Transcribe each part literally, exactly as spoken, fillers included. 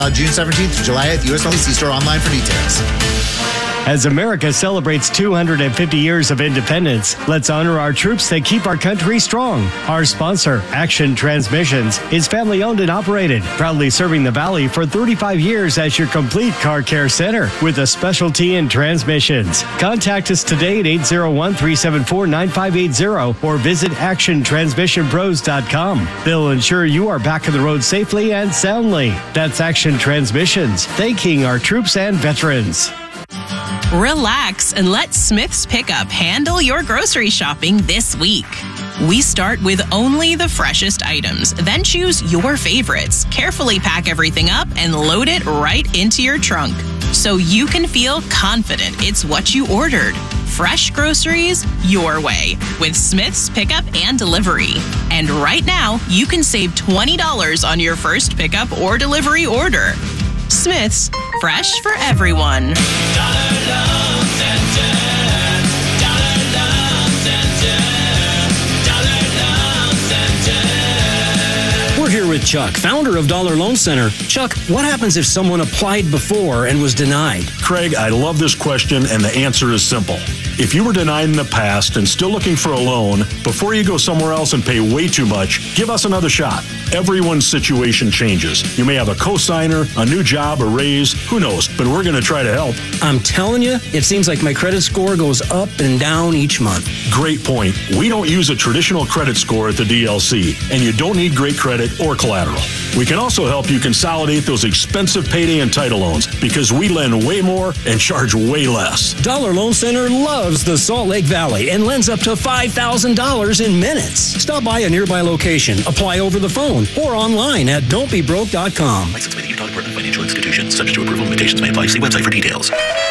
Uh, June seventeenth to July eighth, U S Only. See store online for details. As America celebrates two hundred fifty years of independence, let's honor our troops that keep our country strong. Our sponsor, Action Transmissions, is family-owned and operated, proudly serving the Valley for thirty-five years as your complete car care center with a specialty in transmissions. Contact us today at eight zero one, three seven four, nine five eight zero or visit action transmission pros dot com. They'll ensure you are back on the road safely and soundly. That's Action Transmissions, thanking our troops and veterans. Relax and let Smith's Pickup handle your grocery shopping this week. We start with only the freshest items, then choose your favorites, carefully pack everything up, and load it right into your trunk so you can feel confident it's what you ordered. Fresh groceries your way with Smith's Pickup and Delivery. And right now, you can save twenty dollars on your first pickup or delivery order. Smith's, fresh for everyone. Dollar Loan Center. Dollar Loan Center. Dollar Loan Center. We're here with Chuck, founder of Dollar Loan Center. Chuck, what happens if someone applied before and was denied? Craig, I love this question, and the answer is simple. If you were denied in the past and still looking for a loan, before you go somewhere else and pay way too much, give us another shot. Everyone's situation changes. You may have a cosigner, a new job, a raise, who knows, but we're going to try to help. I'm telling you, it seems like my credit score goes up and down each month. Great point. We don't use a traditional credit score at the D L C, and you don't need great credit or collateral. We can also help you consolidate those expensive payday and title loans because we lend way more and charge way less. Dollar Loan Center loves the Salt Lake Valley and lends up to five thousand dollars in minutes. Stop by a nearby location, apply over the phone, or online at don't be broke dot com. Licensed by the Utah Department of Financial Institutions. Subject to approval. Limitations may apply. See website for details.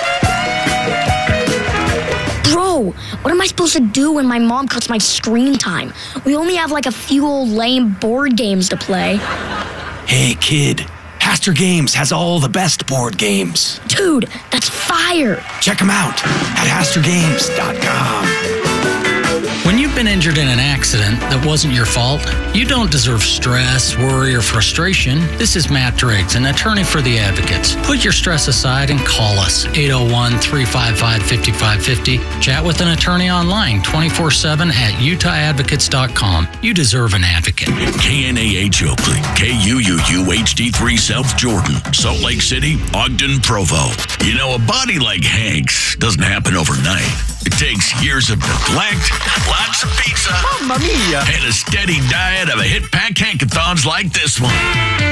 Bro, what am I supposed to do when my mom cuts my screen time? We only have like a few old lame board games to play. Hey, kid. Haster Games has all the best board games. Dude, that's fire. Check them out at haster games dot com. When you've been injured in an accident that wasn't your fault, you don't deserve stress, worry, or frustration. This is Matt Driggs, an attorney for the Advocates. Put your stress aside and call us, eight oh one, three five five, five five five oh. Chat with an attorney online, twenty-four seven at utah advocates dot com. You deserve an advocate. K N A H Oakley, K U U U H D three South Jordan, Salt Lake City, Ogden, Provo. You know, a body like Hank's doesn't happen overnight. It takes years of neglect, lots of pizza, Mamma mia! and a steady diet of a hit-pack hankathons like this one.